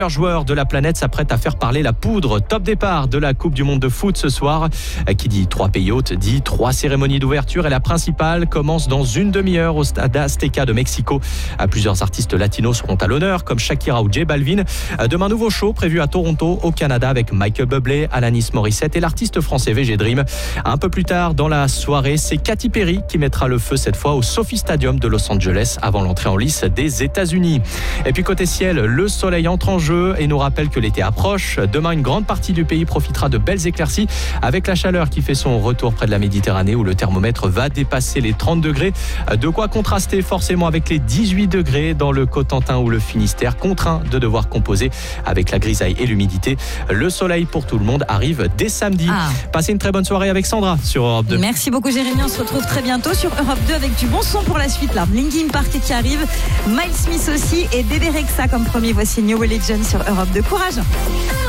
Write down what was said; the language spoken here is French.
Joueurs de la planète s'apprête à faire parler la poudre. Top départ de la Coupe du Monde de foot ce soir. Qui dit 3 pays hôtes dit 3 cérémonies d'ouverture et la principale commence dans une demi-heure au stade Azteca de Mexico. Plusieurs artistes latinos seront à l'honneur comme Shakira ou J Balvin. Demain, nouveau show prévu à Toronto au Canada avec Michael Bublé, Alanis Morissette et l'artiste français VG Dream. Un peu plus tard dans la soirée, c'est Katy Perry qui mettra le feu cette fois au Sophie Stadium de Los Angeles avant l'entrée en lice des États-Unis. Et puis côté ciel, le soleil entre en jeu et nous rappelle que l'été approche. Demain, une grande partie du pays profitera de belles éclaircies avec la chaleur qui fait son retour près de la Méditerranée où le thermomètre va dépasser les 30 degrés. De quoi contraster forcément avec les 18 degrés dans le Cotentin ou le Finistère, contraint de devoir composer avec la grisaille et l'humidité. Le soleil pour tout le monde arrive dès samedi. Passez une très bonne soirée avec Sandra sur Europe 2. Merci beaucoup Jérémy, on se retrouve très bientôt sur Europe 2 avec du bon son pour la suite là. Linkin Park qui arrive, Miles Smith aussi et Bébé Rexha comme premier. Voici New Religion sur Europe 2. Courage.